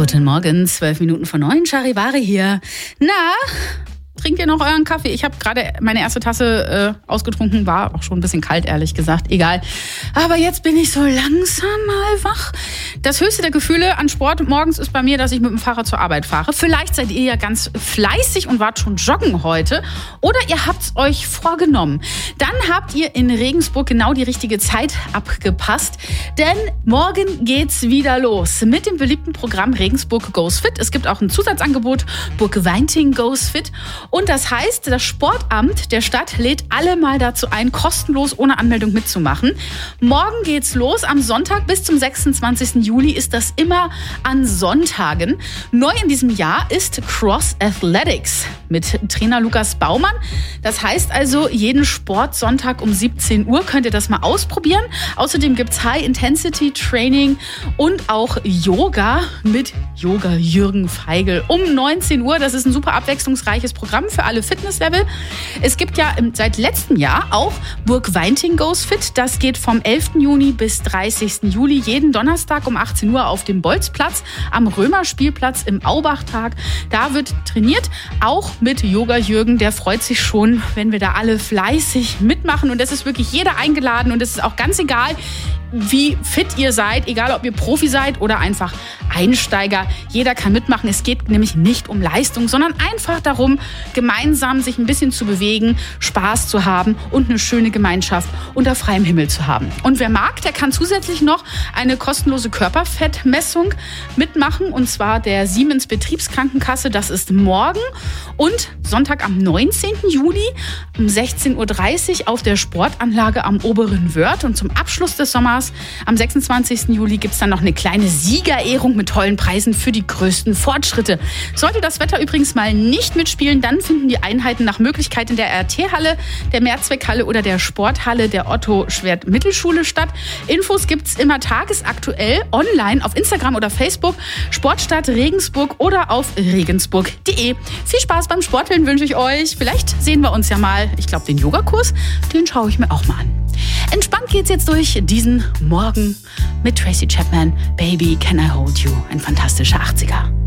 Guten Morgen, 12 Minuten vor 9, Charivari hier. Na, trinkt ihr noch euren Kaffee? Ich habe gerade meine erste Tasse ausgetrunken, war auch schon ein bisschen kalt, ehrlich gesagt. Egal. Aber jetzt bin ich so langsam mal wach. Das höchste der Gefühle an Sport morgens ist bei mir, dass ich mit dem Fahrrad zur Arbeit fahre. Vielleicht seid ihr ja ganz fleißig und wart schon joggen heute. Oder ihr habt es euch vorgenommen. Dann habt ihr in Regensburg genau die richtige Zeit abgepasst. Denn morgen geht's wieder los mit dem beliebten Programm Regensburg Goes Fit. Es gibt auch ein Zusatzangebot, Burg-Weinting Goes Fit. Und das heißt, das Sportamt der Stadt lädt alle mal dazu ein, kostenlos ohne Anmeldung mitzumachen. Morgen geht's los. Am Sonntag bis zum 26. Juli ist das immer an Sonntagen. Neu in diesem Jahr ist Cross Athletics mit Trainer Lukas Baumann. Das heißt also, jeden Sportsonntag um 17 Uhr könnt ihr das mal ausprobieren. Außerdem gibt's High-Intensity-Training und auch Yoga mit Yoga Jürgen Feigl um 19 Uhr. Das ist ein super abwechslungsreiches Programm für alle Fitnesslevel. Es gibt ja seit letztem Jahr auch Burg-Weinting Goes Fit. Das geht vom 11. Juni bis 30. Juli jeden Donnerstag um 18 Uhr auf dem Bolzplatz am Römerspielplatz im Aubachtag. Da wird trainiert, auch mit Yoga Jürgen. Der freut sich schon, wenn wir da alle fleißig mitmachen. Und es ist wirklich jeder eingeladen und es ist auch ganz egal, wie fit ihr seid, egal ob ihr Profi seid oder einfach Einsteiger. Jeder kann mitmachen. Es geht nämlich nicht um Leistung, sondern einfach darum, gemeinsam sich ein bisschen zu bewegen, Spaß zu haben und eine schöne Gemeinschaft unter freiem Himmel zu haben. Und wer mag, der kann zusätzlich noch eine kostenlose Körperfettmessung mitmachen, und zwar der Siemens Betriebskrankenkasse. Das ist morgen und Sonntag am 19. Juli um 16.30 Uhr auf der Sportanlage am Oberen Wörth. Und zum Abschluss des Sommers am 26. Juli gibt es dann noch eine kleine Siegerehrung mit tollen Preisen für die größten Fortschritte. Sollte das Wetter übrigens mal nicht mitspielen, dann finden die Einheiten nach Möglichkeit in der RT-Halle, der Mehrzweckhalle oder der Sporthalle der Otto-Schwert-Mittelschule statt. Infos gibt's immer tagesaktuell online auf Instagram oder Facebook, Sportstadt Regensburg oder auf regensburg.de. Viel Spaß beim Sporteln wünsche ich euch. Vielleicht sehen wir uns ja mal. Ich glaube, den Yogakurs, den schaue ich mir auch mal an. Entspannt geht's jetzt durch diesen Morgen mit Tracy Chapman. Baby, can I hold you? Ein fantastischer 80er.